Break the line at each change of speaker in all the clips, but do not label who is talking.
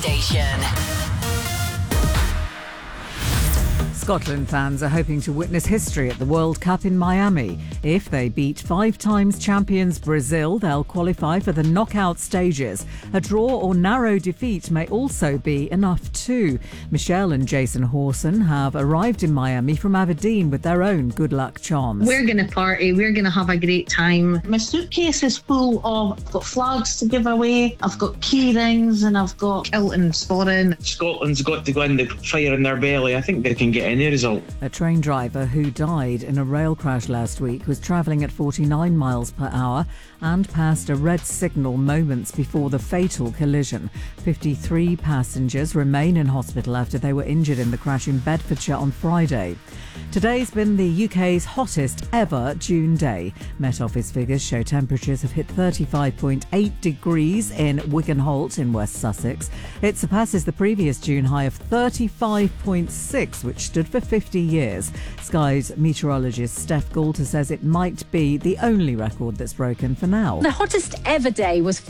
Station.
Scotland fans are hoping to witness history at the World Cup in Miami. If they beat 5 times champions Brazil, they'll qualify for the knockout stages. A draw or narrow defeat may also be enough too. Michelle and Jason Hawson have arrived in Miami from Aberdeen with their own good luck charms.
We're going to party, we're going to have a great time. My suitcase is full of, I've got flags to give away, I've got key rings and I've got kilt and sporran.
Scotland's got to go in the fire in their belly. I think they can get any result.
A train driver who died in a rail crash last week was travelling at 49 miles per hour and passed a red signal moments before the fatal collision. 53 passengers remain in hospital after they were injured in the crash in Bedfordshire on Friday. Today's been the UK's hottest ever June day. Met Office figures show temperatures have hit 35.8 degrees in Wigan Holt in West Sussex. It surpasses the previous June high of 35.6, which stood for 50 years. Sky's meteorologist Steph Goulter says it might be the only record that's broken for now.
The hottest ever day was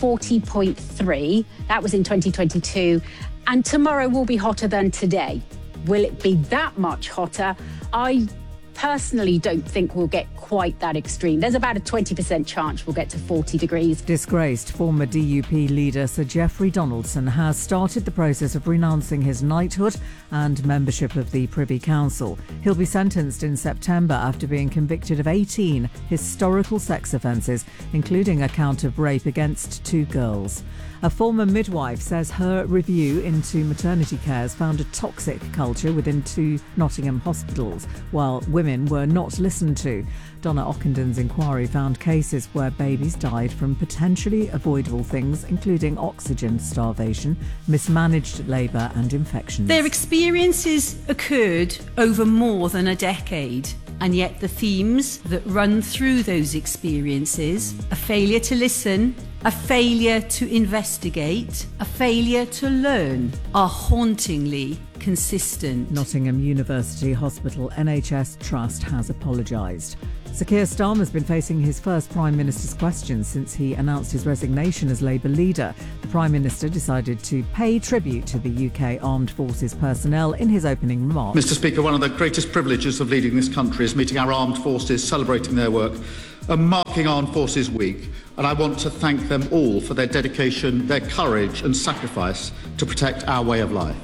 40.3. That was in 2022. And tomorrow will be hotter than today. Will it be that much hotter? I personally don't think we'll get quite that extreme. There's about a 20% chance we'll get to 40 degrees.
Disgraced former DUP leader Sir Geoffrey Donaldson has started the process of renouncing his knighthood and membership of the Privy Council. He'll be sentenced in September after being convicted of 18 historical sex offences, including a count of rape against 2 girls. A former midwife says her review into maternity care has found a toxic culture within 2 Nottingham hospitals, while women were not listened to. Donna Ockendon's inquiry found cases where babies died from potentially avoidable things, including oxygen starvation, mismanaged labour and infections.
Their experiences occurred over more than a decade. And yet the themes that run through those experiences, a failure to listen, a failure to investigate, a failure to learn, are hauntingly consistent.
Nottingham University Hospital NHS Trust has apologised. Sir Keir Starmer's been facing his first Prime Minister's questions since he announced his resignation as Labour leader. The Prime Minister decided to pay tribute to the UK Armed Forces personnel in his opening remarks.
Mr Speaker, one of the greatest privileges of leading this country is meeting our armed forces, celebrating their work and marking Armed Forces Week. And I want to thank them all for their dedication, their courage and sacrifice to protect our way of life.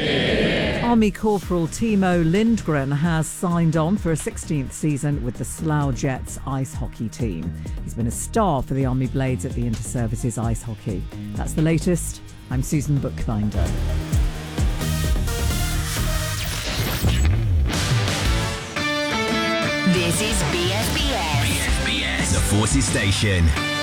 Army Corporal Timo Lindgren has signed on for a 16th season with the Slough Jets ice hockey team. He's been a star for the Army Blades at the Inter-Services Ice Hockey. That's the latest. I'm Susan Bookbinder.
This is BSBS.
BSBS, the Forces Station.